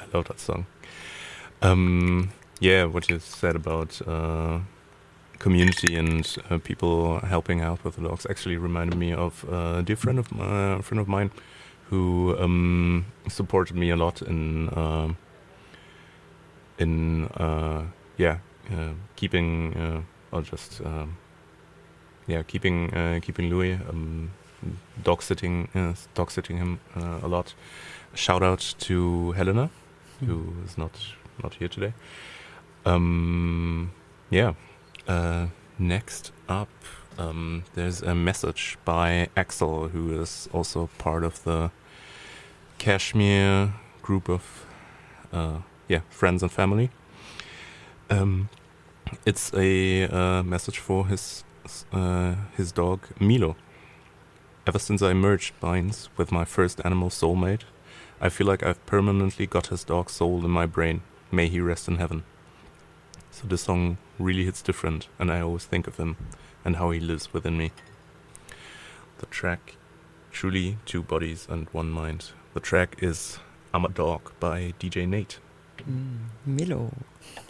love that song. Yeah, what you said about community and people helping out with the dogs actually reminded me of a dear friend of mine who supported me a lot in yeah keeping or just keeping Louis dog sitting him a lot. Shout out to Helena, who is not here today. Yeah. Next up, there's a message by Axel, who is also part of the Kashmir group of friends and family. It's a message for his dog Milo. Ever since I merged minds with my first animal soulmate, I feel like I've permanently got his dog's soul in my brain. May he rest in heaven. So this song really hits different, and I always think of him and how he lives within me. The track, truly two bodies and one mind. The track is I'm a Dog by DJ Nate. Milo.